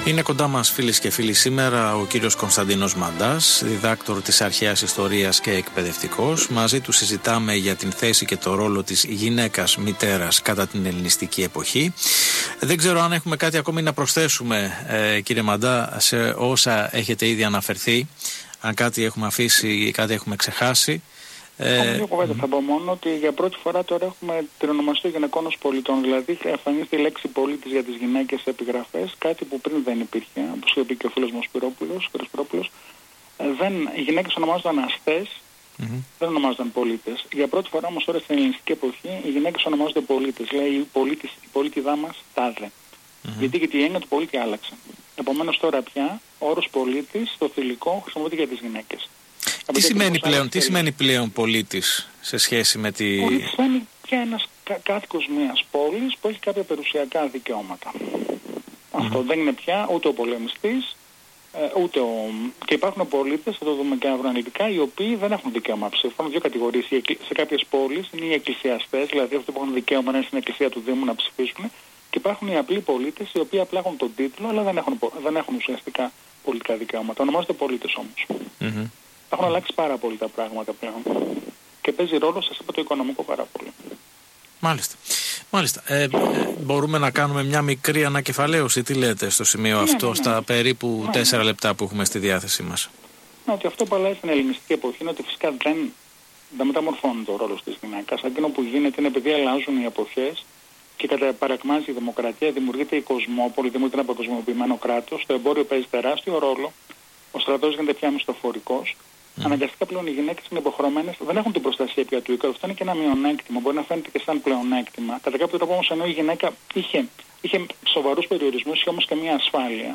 Είναι κοντά μας, φίλες και φίλοι, σήμερα ο κύριος Κωνσταντίνος Μαντάς, διδάκτορ της αρχαίας ιστορίας και εκπαιδευτικός. Μαζί του συζητάμε για την θέση και το ρόλο της γυναίκας μητέρας κατά την ελληνιστική εποχή. Δεν ξέρω αν έχουμε κάτι ακόμη να προσθέσουμε, κύριε Μαντά, σε όσα έχετε ήδη αναφερθεί. Αν κάτι έχουμε αφήσει ή κάτι έχουμε ξεχάσει. Δύο κουβέντα θα πω μόνο ότι για πρώτη φορά τώρα έχουμε την ονομαστή γυναικών ως πολιτών. Δηλαδή εμφανίζεται η λέξη πολίτης για τις γυναίκες σε επιγραφές, κάτι που πριν δεν υπήρχε, όπως είπε και ο φίλος μου Σπυρόπουλος. Οι γυναίκες ονομάζονταν αστές, δεν ονομάζονταν πολίτες. Για πρώτη φορά όμως τώρα στην ελληνιστική εποχή οι γυναίκες ονομάζονται πολίτες. Λέει η πολίτηδά μας τάδε. Γιατί η έννοια του πολίτη άλλαξε. Επομένως τώρα πια ο όρος πολίτης στο θηλυκό χρησιμοποιείται για τις γυναίκες. Τι σημαίνει πλέον πολίτης σε σχέση με τη... Πολίτης σημαίνει πια ένας κάτοικος μιας πόλης που έχει κάποια περιουσιακά δικαιώματα. Αυτό δεν είναι πια ούτε ο πολεμιστής, ούτε ο... Και υπάρχουν πολίτες, θα το δούμε και αύριο αναλυτικά, οι οποίοι δεν έχουν δικαίωμα ψήφου. Υπάρχουν δύο κατηγορίες. Σε κάποιες πόλεις είναι οι εκκλησιαστές, δηλαδή αυτοί που έχουν δικαίωμα να είναι στην εκκλησία του Δήμου να ψηφίσουν. Και υπάρχουν οι απλοί πολίτες, οι οποίοι απλά έχουν τον τίτλο, αλλά δεν έχουν ουσιαστικά πολιτικά δικαιώματα. Ονομάζονται πολίτες όμως. Έχουν αλλάξει πάρα πολύ τα πράγματα πλέον. Και παίζει ρόλο, σας είπα, το οικονομικό πάρα πολύ. Μάλιστα. Μπορούμε να κάνουμε μια μικρή ανακεφαλαίωση, τι λέτε, στο σημείο αυτό, στα περίπου 4 λεπτά που έχουμε στη διάθεσή μας. Ότι αυτό που αλλάζει στην ελληνιστική εποχή είναι ότι φυσικά δεν μεταμορφώνει το ρόλο της γυναίκας. Εκείνο που γίνεται είναι επειδή αλλάζουν οι εποχές και παρακμάζει η δημοκρατία, δημιουργείται η κοσμόπολη, δημιουργείται ένα παγκοσμιοποιημένο κράτος, το εμπόριο παίζει τεράστιο ρόλο, ο στρατός γίνεται πια μισθοφορικός. Αναγκαστικά πλέον οι γυναίκες είναι υποχρεωμένες, δεν έχουν την προστασία πια του οίκου. Αυτό είναι και ένα μειονέκτημα. Μπορεί να φαίνεται και σαν πλεονέκτημα. Κατά κάποιο τρόπο όμως, ενώ η γυναίκα είχε σοβαρούς περιορισμούς, είχε όμως και μια ασφάλεια.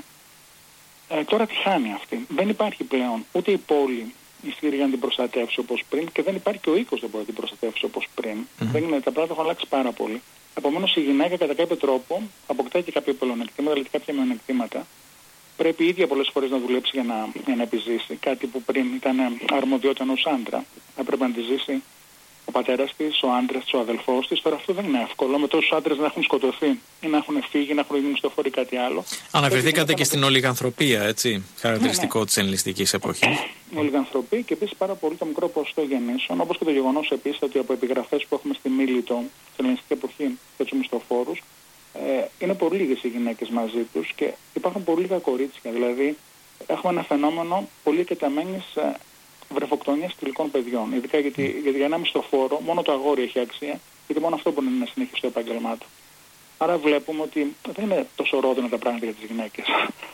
Τώρα τη χάνει αυτή. Δεν υπάρχει πλέον ούτε η πόλη ισχυρή για να την προστατεύσει όπως πριν και δεν υπάρχει και ο οίκος δεν μπορεί να την προστατεύσει όπως πριν. Τα πράγματα έχουν αλλάξει πάρα πολύ. Επομένως η γυναίκα κατά κάποιο τρόπο αποκτάει και κάποια πλεονεκτήματα, δηλαδή κάποια μειονεκτήματα. Πρέπει η ίδια πολλές φορές να δουλέψει για να επιζήσει. Κάτι που πριν ήταν αρμοδιότητα ενός άντρα. Έπρεπε να τη ζήσει ο πατέρας της, ο άντρας της, ο αδελφός της. Τώρα αυτό δεν είναι εύκολο. Με τόσους άντρες να έχουν σκοτωθεί ή να έχουν φύγει, να έχουν γίνει μισθοφόροι κάτι άλλο. Αναφερθήκατε και στην ολιγανθρωπία, έτσι. Χαρακτηριστικό της ελληνιστικής εποχής. Η ολιγανθρωπία και επίσης πάρα πολύ το μικρό ποσοστό γεννήσεων. Όπως και το γεγονός επίσης ότι από επιγραφές που έχουμε στη Μίλητο, στην ελληνιστική εποχή για τους μισθοφόρους, είναι πολύ λίγες οι γυναίκες μαζί τους και υπάρχουν πολύ λίγα κορίτσια. Δηλαδή, έχουμε ένα φαινόμενο πολύ εκτεταμένης βρεφοκτονίας θηλυκών παιδιών. Ειδικά γιατί για ένα μισθοφόρο μόνο το αγόρι έχει αξία, γιατί μόνο αυτό μπορεί να συνεχίσει το επάγγελμά του. Άρα βλέπουμε ότι δεν είναι τόσο ρόδινα τα πράγματα για τις γυναίκες.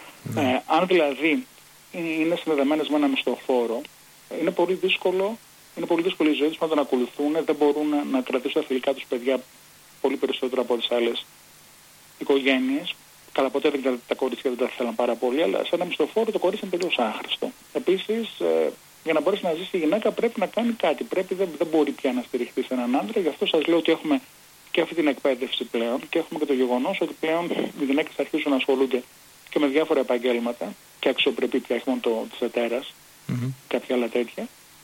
Αν δηλαδή είναι συνδεδεμένες με ένα μισθοφόρο, είναι πολύ δύσκολη η ζωή τους να τον ακολουθούν, δεν μπορούν να κρατήσουν τα θηλυκά τους παιδιά πολύ περισσότερο από τις άλλες οικογένειες. Καλά, ποτέ τα κορίτσια δεν τα θέλαν πάρα πολύ, αλλά σε ένα μισθοφόρο το κορίτσι είναι τελείως άχρηστο. Επίσης, για να μπορέσει να ζήσει η γυναίκα πρέπει να κάνει κάτι. Δεν μπορεί πια να στηριχθεί σε έναν άντρα. Γι' αυτό σας λέω ότι έχουμε και αυτή την εκπαίδευση πλέον και έχουμε και το γεγονός ότι πλέον οι γυναίκες αρχίζουν να ασχολούνται και με διάφορα επαγγέλματα και αξιοπρεπή πια, όχι μόνο της εταίρας, κάποια άλλα τέτοια.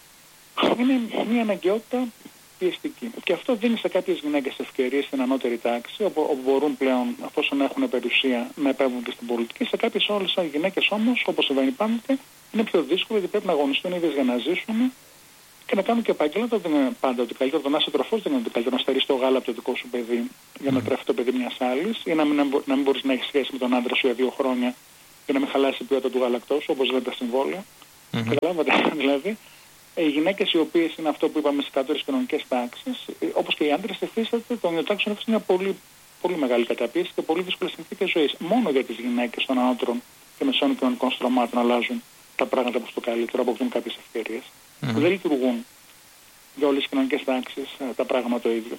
Είναι μια αναγκαιότητα πιεστική. Και αυτό δίνει σε κάποιες γυναίκες ευκαιρίες στην ανώτερη τάξη, όπου μπορούν πλέον, εφόσον έχουν περιουσία, να επέμβουν και στην πολιτική. Σε κάποιες όλες οι γυναίκες όμως, όπως συμβαίνει πάντοτε, είναι πιο δύσκολο γιατί πρέπει να αγωνιστούν ίδιες για να ζήσουν και να κάνουν και επάγγελματα. Δεν είναι πάντα ότι καλύτερο. Το να είσαι τροφός δεν είναι ότι καλύτερο να στερείς το γάλα από το δικό σου παιδί για να τρέφει το παιδί μιας άλλης ή να μην μπορείς να έχεις σχέση με τον άντρα σου για 2 χρόνια για να μην χαλάσει η ποιότητα του γάλακτός, όπως λένε τα συμβόλαια. Καταλάβατε δηλαδή. Οι γυναίκες οι οποίες είναι αυτό που είπαμε στις κατώτερες κοινωνικές τάξεις, όπως και οι άντρες, εφίσταται το νεοτάξιο είναι μια πολύ, πολύ μεγάλη καταπίεση και πολύ δύσκολες συνθήκες ζωής. Μόνο για τις γυναίκες των ανώτερων και μεσαίων κοινωνικών στρωμάτων αλλάζουν τα πράγματα προς το καλύτερο, αποκτούν κάποιες ευκαιρίες. Δεν λειτουργούν για όλες τις κοινωνικές τάξεις τα πράγματα το ίδιο.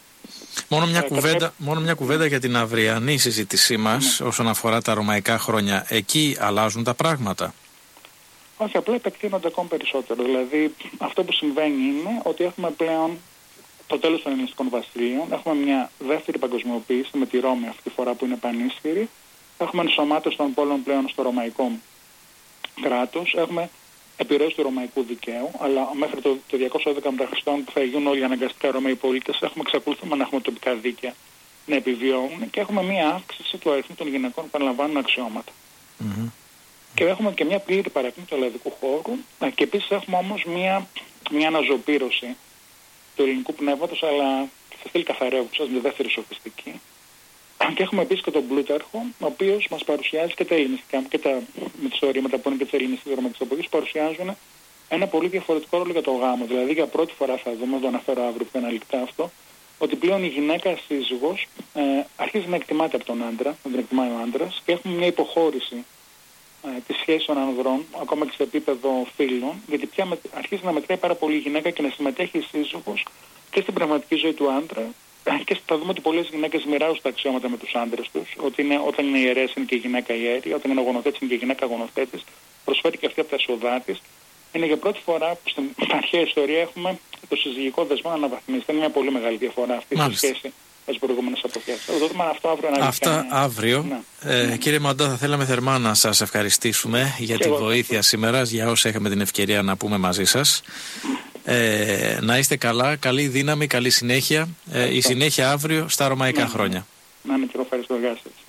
Μόνο μια κουβέντα για την αυριανή συζήτησή μας όσον αφορά τα ρωμαϊκά χρόνια. Εκεί αλλάζουν τα πράγματα. Όχι, απλά επεκτείνονται ακόμη περισσότερο. Δηλαδή, αυτό που συμβαίνει είναι ότι έχουμε πλέον το τέλος των ελληνιστικών βασιλείων, έχουμε μια δεύτερη παγκοσμιοποίηση με τη Ρώμη αυτή τη φορά που είναι πανίσχυρη, έχουμε ενσωμάτωση των πόλεων πλέον στο ρωμαϊκό κράτος, έχουμε επιρροές του ρωμαϊκού δικαίου, αλλά μέχρι το 211 μετά Χριστόν που θα γίνουν όλοι αναγκαστικά Ρωμαίοι πολίτες, εξακολουθούμε να έχουμε τοπικά δίκαια να επιβιώνουν και έχουμε μια αύξηση του αριθμού των γυναικών που αναλαμβάνουν αξιώματα. Και έχουμε και μια πλήρη παρακμή του ελλαδικού χώρου και επίσης έχουμε όμως μια αναζωπήρωση του ελληνικού πνεύματος, αλλά σε στήλη καθαρέουξας, μια δεύτερη σοφιστική. Και έχουμε επίσης και τον Πλούταρχο, ο οποίος μας παρουσιάζει και τα ελληνιστικά, και με τις ορήματα που είναι και τις ελληνιστικές δραματιστοποίησεις, παρουσιάζουν ένα πολύ διαφορετικό ρόλο για το γάμο. Δηλαδή για πρώτη φορά θα δούμε, το αναφέρω αύριο πιο αναλυτικά αυτό, ότι πλέον η γυναίκα σύζυγος αρχίζει να εκτιμάται από τον άντρα, να την εκτιμάει ο άντρας, και έχουμε μια υποχώρηση τη σχέση των ανδρών, ακόμα και σε επίπεδο φίλων, γιατί πια αρχίζει να μετράει πάρα πολύ η γυναίκα και να συμμετέχει η σύζυγος και στην πραγματική ζωή του άντρα. Και θα δούμε ότι πολλές γυναίκες μοιράζουν τα αξιώματα με τους άντρες τους, ότι όταν είναι ιερές είναι και η γυναίκα ιέρη, όταν είναι αγωνοθέτης είναι και η γυναίκα αγωνοθέτης, προσφέρει και αυτή από τα εσοδά της. Είναι για πρώτη φορά που στην αρχαία ιστορία έχουμε το συζυγικό δεσμό να αναβαθμίζεται. Είναι μια πολύ μεγάλη διαφορά αυτή στη σχέση με τις προηγούμενες εποχές. Θα το δούμε αυτό αύριο. Αυτά αύριο. Ναι. Κύριε Μαντά, θα θέλαμε θερμά να σας ευχαριστήσουμε για τη βοήθεια σήμερα, για όσα είχαμε την ευκαιρία να πούμε μαζί σας. Να είστε καλά, καλή δύναμη, καλή συνέχεια. Η συνέχεια αύριο στα ρωμαϊκά χρόνια. Να είναι και ευχαριστώ. Γεια σας.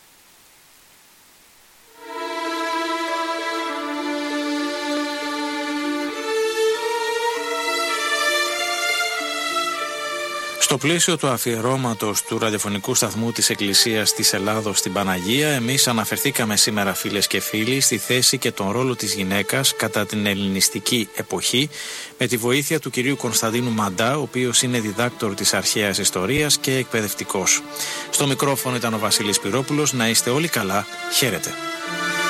Στο πλαίσιο του αφιερώματος του ραδιοφωνικού σταθμού της Εκκλησίας της Ελλάδος στην Παναγία, εμείς αναφερθήκαμε σήμερα, φίλες και φίλοι, στη θέση και τον ρόλο της γυναίκας κατά την ελληνιστική εποχή, με τη βοήθεια του κυρίου Κωνσταντίνου Μαντά, ο οποίος είναι διδάκτορ της αρχαίας ιστορίας και εκπαιδευτικός. Στο μικρόφωνο ήταν ο Βασίλης Πυρόπουλος. Να είστε όλοι καλά. Χαίρετε.